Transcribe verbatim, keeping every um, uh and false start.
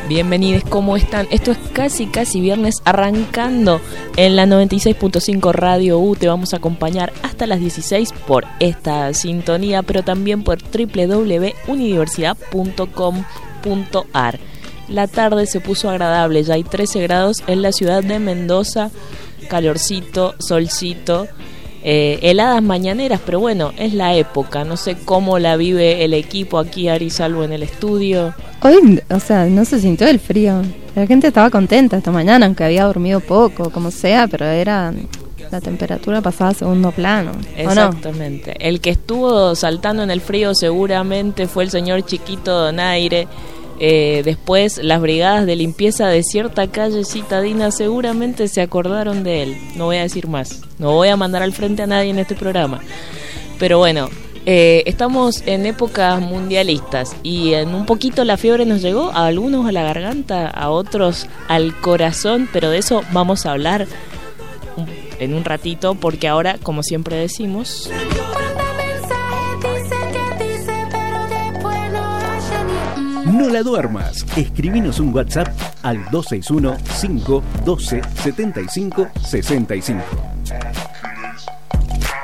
Bienvenidos, ¿cómo están? Esto es casi casi viernes, arrancando en la noventa y seis punto cinco Radio U. Te vamos a acompañar hasta las dieciséis por esta sintonía, pero también por doble u doble u doble u punto universidad punto com punto a r. La tarde se puso agradable, ya hay trece grados en la ciudad de Mendoza, calorcito, solcito, eh, heladas mañaneras, pero bueno, es la época. No sé cómo la vive el equipo aquí, Ari Salvo, en el estudio. Hoy, o sea, no se sintió el frío. La gente estaba contenta esta mañana, aunque había dormido poco, como sea, pero era... la temperatura pasaba a segundo plano. Exactamente. ¿O no? El que estuvo saltando en el frío seguramente fue el señor Chiquito Donaire. Eh, después las brigadas de limpieza de cierta calle citadina seguramente se acordaron de él. No voy a decir más. No voy a mandar al frente a nadie en este programa. Pero bueno, eh, estamos en épocas mundialistas y en un poquito la fiebre nos llegó, a algunos a la garganta, a otros al corazón, pero de eso vamos a hablar en un ratito, porque ahora, como siempre decimos, no la duermas. Escribinos un WhatsApp al dos seis uno, cinco uno dos, siete cinco seis cinco.